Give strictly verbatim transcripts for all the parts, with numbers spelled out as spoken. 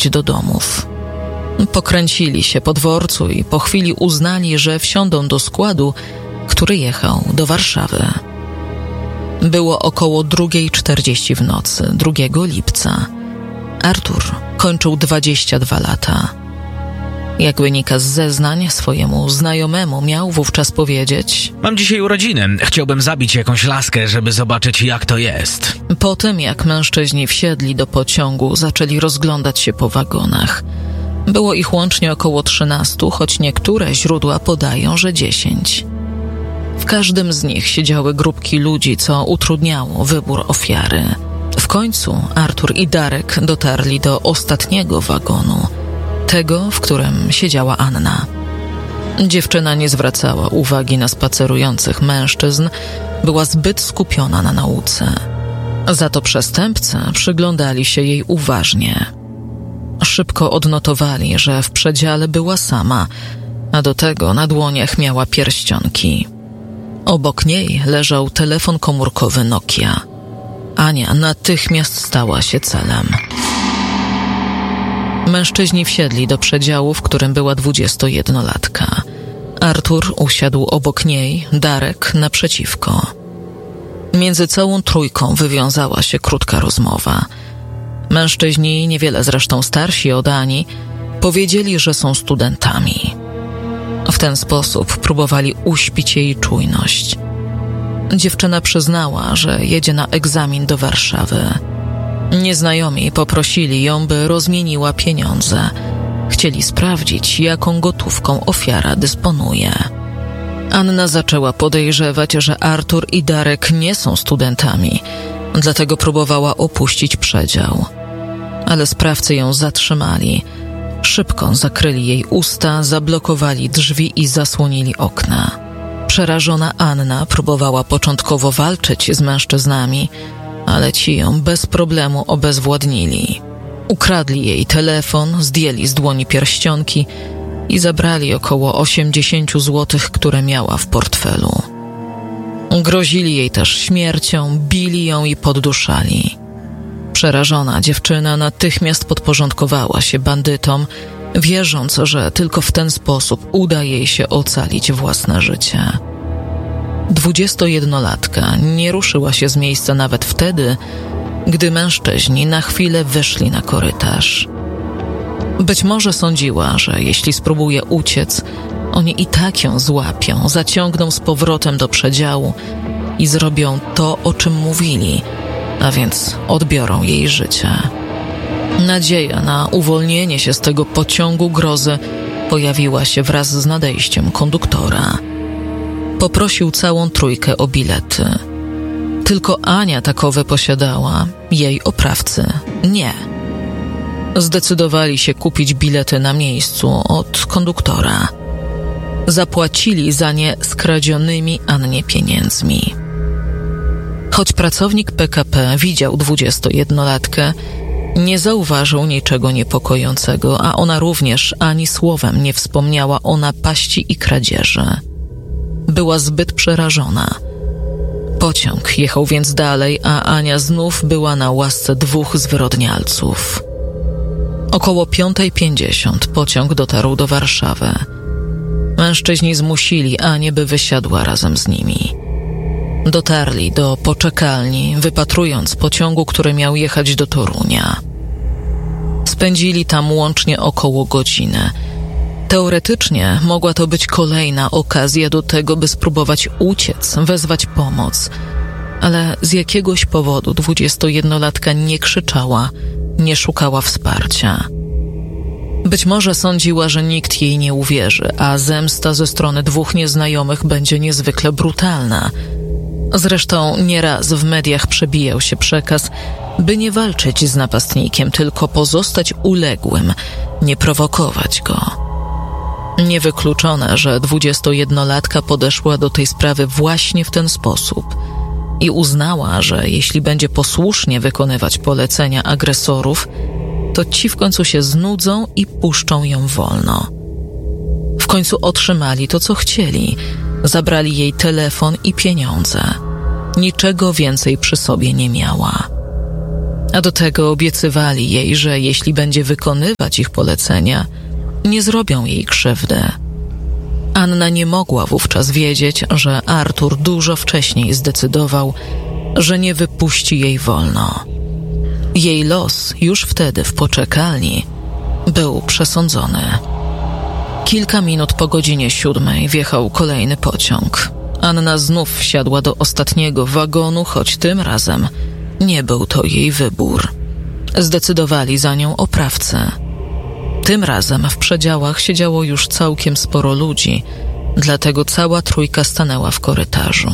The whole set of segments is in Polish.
wracać do domów. Pokręcili się po dworcu i po chwili uznali, że wsiądą do składu, który jechał do Warszawy. Było około drugiej czterdzieści w nocy, drugiego lipca. Artur kończył dwadzieścia dwa lata. Jak wynika z zeznań, swojemu znajomemu miał wówczas powiedzieć: Mam dzisiaj urodziny, chciałbym zabić jakąś laskę, żeby zobaczyć, jak to jest. Po tym, jak mężczyźni wsiedli do pociągu, zaczęli rozglądać się po wagonach. Było ich łącznie około trzynastu, choć niektóre źródła podają, że dziesięć. W każdym z nich siedziały grupki ludzi, co utrudniało wybór ofiary. W końcu Artur i Darek dotarli do ostatniego wagonu, tego, w którym siedziała Anna. Dziewczyna nie zwracała uwagi na spacerujących mężczyzn, była zbyt skupiona na nauce. Za to przestępcy przyglądali się jej uważnie. Szybko odnotowali, że w przedziale była sama, a do tego na dłoniach miała pierścionki. Obok niej leżał telefon komórkowy Nokia. Ania natychmiast stała się celem. Mężczyźni wsiedli do przedziału, w którym była dwudziestojednolatka. Artur usiadł obok niej, Darek naprzeciwko. Między całą trójką wywiązała się krótka rozmowa. Mężczyźni, niewiele zresztą starsi od Ani, powiedzieli, że są studentami. W ten sposób próbowali uśpić jej czujność. Dziewczyna przyznała, że jedzie na egzamin do Warszawy. Nieznajomi poprosili ją, by rozmieniła pieniądze. Chcieli sprawdzić, jaką gotówką ofiara dysponuje. Anna zaczęła podejrzewać, że Artur i Darek nie są studentami, dlatego próbowała opuścić przedział. Ale sprawcy ją zatrzymali. Szybko zakryli jej usta, zablokowali drzwi i zasłonili okna. Przerażona Anna próbowała początkowo walczyć z mężczyznami, ale ci ją bez problemu obezwładnili. Ukradli jej telefon, zdjęli z dłoni pierścionki i zabrali około osiemdziesiąt złotych, które miała w portfelu. Grozili jej też śmiercią, bili ją i podduszali. Przerażona dziewczyna natychmiast podporządkowała się bandytom, wierząc, że tylko w ten sposób uda jej się ocalić własne życie. Dwudziestojednolatka nie ruszyła się z miejsca nawet wtedy, gdy mężczyźni na chwilę wyszli na korytarz. Być może sądziła, że jeśli spróbuje uciec, oni i tak ją złapią, zaciągną z powrotem do przedziału i zrobią to, o czym mówili, a więc odbiorą jej życie. Nadzieja na uwolnienie się z tego pociągu grozy pojawiła się wraz z nadejściem konduktora. Poprosił całą trójkę o bilety. Tylko Ania takowe posiadała, jej oprawcy nie. Zdecydowali się kupić bilety na miejscu od konduktora. Zapłacili za nie skradzionymi Annie pieniędzmi. Choć pracownik P K P widział dwudziestojednolatkę, nie zauważył niczego niepokojącego, a ona również ani słowem nie wspomniała o napaści i kradzieży. Była zbyt przerażona. Pociąg jechał więc dalej, a Ania znów była na łasce dwóch zwyrodnialców. Około piątej pięćdziesiąt pociąg dotarł do Warszawy. Mężczyźni zmusili Anię, by wysiadła razem z nimi. Dotarli do poczekalni, wypatrując pociągu, który miał jechać do Torunia. Spędzili tam łącznie około godziny. Teoretycznie mogła to być kolejna okazja do tego, by spróbować uciec, wezwać pomoc. Ale z jakiegoś powodu dwudziestojednolatka nie krzyczała, nie szukała wsparcia. Być może sądziła, że nikt jej nie uwierzy, a zemsta ze strony dwóch nieznajomych będzie niezwykle brutalna. Zresztą nieraz w mediach przebijał się przekaz, by nie walczyć z napastnikiem, tylko pozostać uległym, nie prowokować go. Niewykluczone, że dwudziestojednolatka podeszła do tej sprawy właśnie w ten sposób i uznała, że jeśli będzie posłusznie wykonywać polecenia agresorów, to ci w końcu się znudzą i puszczą ją wolno. W końcu otrzymali to, co chcieli. Zabrali jej telefon i pieniądze. Niczego więcej przy sobie nie miała. A do tego obiecywali jej, że jeśli będzie wykonywać ich polecenia, nie zrobią jej krzywdy. Anna nie mogła wówczas wiedzieć, że Artur dużo wcześniej zdecydował, że nie wypuści jej wolno. Jej los już wtedy w poczekalni był przesądzony. Kilka minut po godzinie siódmej wjechał kolejny pociąg. Anna znów wsiadła do ostatniego wagonu, choć tym razem nie był to jej wybór. Zdecydowali za nią oprawcy. Tym razem w przedziałach siedziało już całkiem sporo ludzi, dlatego cała trójka stanęła w korytarzu.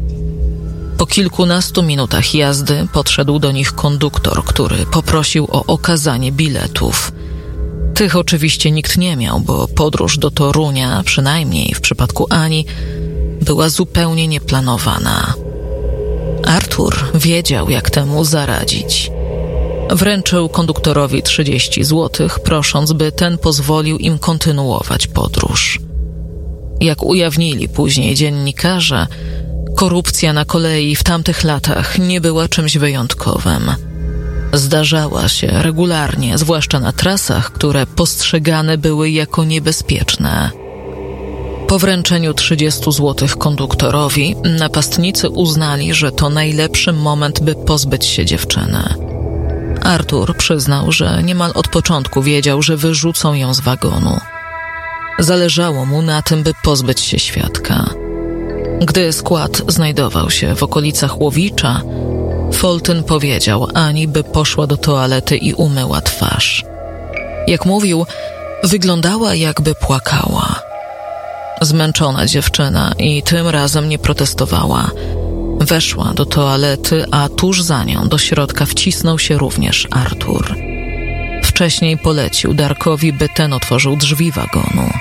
Po kilkunastu minutach jazdy podszedł do nich konduktor, który poprosił o okazanie biletów. Tych oczywiście nikt nie miał, bo podróż do Torunia, przynajmniej w przypadku Ani, była zupełnie nieplanowana. Artur wiedział, jak temu zaradzić. Wręczył konduktorowi trzydzieści złotych, prosząc, by ten pozwolił im kontynuować podróż. Jak ujawnili później dziennikarze, korupcja na kolei w tamtych latach nie była czymś wyjątkowym. Zdarzała się regularnie, zwłaszcza na trasach, które postrzegane były jako niebezpieczne. Po wręczeniu trzydziestu złotych konduktorowi, napastnicy uznali, że to najlepszy moment, by pozbyć się dziewczyny. Artur przyznał, że niemal od początku wiedział, że wyrzucą ją z wagonu. Zależało mu na tym, by pozbyć się świadka. Gdy skład znajdował się w okolicach Łowicza, Fulton powiedział Ani, by poszła do toalety i umyła twarz. Jak mówił, wyglądała, jakby płakała. Zmęczona dziewczyna i tym razem nie protestowała. Weszła do toalety, a tuż za nią do środka wcisnął się również Artur. Wcześniej polecił Darkowi, by ten otworzył drzwi wagonu.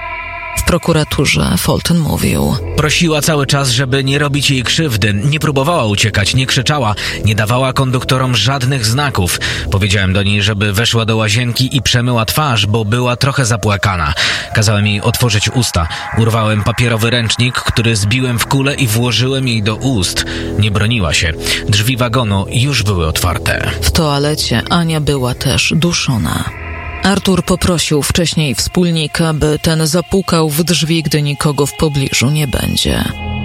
W prokuraturze Fulton mówił: Prosiła cały czas, żeby nie robić jej krzywdy. Nie próbowała uciekać, nie krzyczała, nie dawała konduktorom żadnych znaków. Powiedziałem do niej, żeby weszła do łazienki i przemyła twarz, bo była trochę zapłakana. Kazałem jej otworzyć usta. Urwałem papierowy ręcznik, który zbiłem w kulę i włożyłem jej do ust. Nie broniła się. Drzwi wagonu już były otwarte. W toalecie Ania była też duszona. Artur poprosił wcześniej wspólnika, by ten zapukał w drzwi, gdy nikogo w pobliżu nie będzie.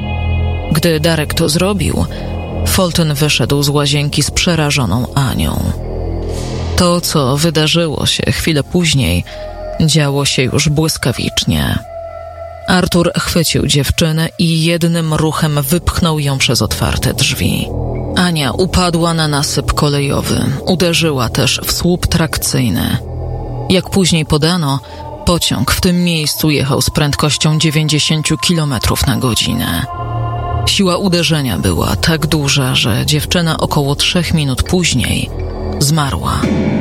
Gdy Darek to zrobił, Fulton wyszedł z łazienki z przerażoną Anią. To, co wydarzyło się chwilę później, działo się już błyskawicznie. Artur chwycił dziewczynę i jednym ruchem wypchnął ją przez otwarte drzwi. Ania upadła na nasyp kolejowy, uderzyła też w słup trakcyjny. Jak później podano, pociąg w tym miejscu jechał z prędkością dziewięćdziesiąt kilometrów na godzinę. Siła uderzenia była tak duża, że dziewczyna około trzech minut później zmarła.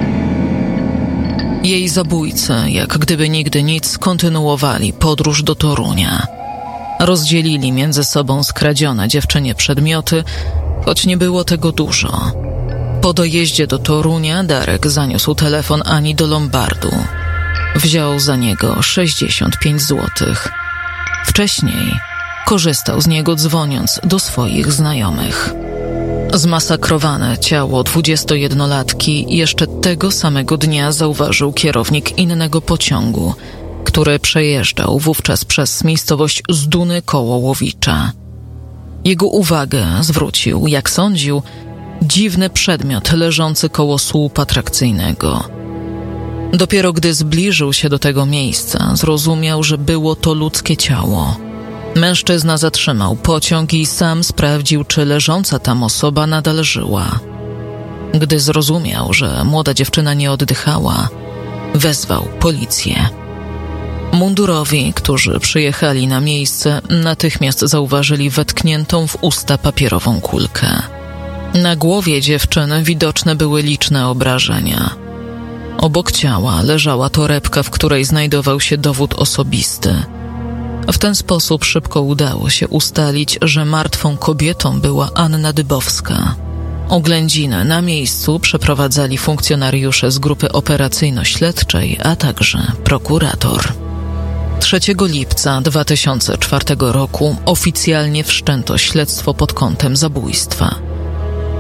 Jej zabójcy, jak gdyby nigdy nic, kontynuowali podróż do Torunia. Rozdzielili między sobą skradzione dziewczynie przedmioty, choć nie było tego dużo. Po dojeździe do Torunia Darek zaniósł telefon Ani do lombardu. Wziął za niego sześćdziesiąt pięć złotych. Wcześniej korzystał z niego, dzwoniąc do swoich znajomych. Zmasakrowane ciało dwudziestojednolatki jeszcze tego samego dnia zauważył kierownik innego pociągu, który przejeżdżał wówczas przez miejscowość Zduny koło Łowicza. Jego uwagę zwrócił, jak sądził, dziwny przedmiot leżący koło słupa trakcyjnego. Dopiero gdy zbliżył się do tego miejsca, zrozumiał, że było to ludzkie ciało. Mężczyzna zatrzymał pociąg i sam sprawdził, czy leżąca tam osoba nadal żyła. Gdy zrozumiał, że młoda dziewczyna nie oddychała, wezwał policję. Mundurowi, którzy przyjechali na miejsce, natychmiast zauważyli wetkniętą w usta papierową kulkę. Na głowie dziewczyny widoczne były liczne obrażenia. Obok ciała leżała torebka, w której znajdował się dowód osobisty. W ten sposób szybko udało się ustalić, że martwą kobietą była Anna Dybowska. Oględziny na miejscu przeprowadzali funkcjonariusze z grupy operacyjno-śledczej, a także prokurator. trzeciego lipca dwa tysiące czwartego roku oficjalnie wszczęto śledztwo pod kątem zabójstwa.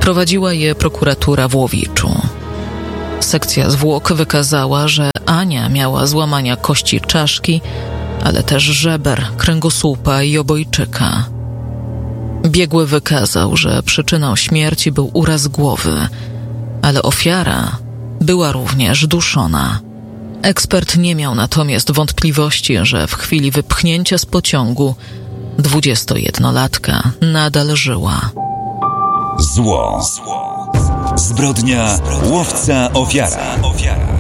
Prowadziła je prokuratura w Łowiczu. Sekcja zwłok wykazała, że Ania miała złamania kości czaszki, ale też żeber, kręgosłupa i obojczyka. Biegły wykazał, że przyczyną śmierci był uraz głowy, ale ofiara była również duszona. Ekspert nie miał natomiast wątpliwości, że w chwili wypchnięcia z pociągu dwudziestojednolatka nadal żyła. Zło. Zbrodnia łowca ofiara.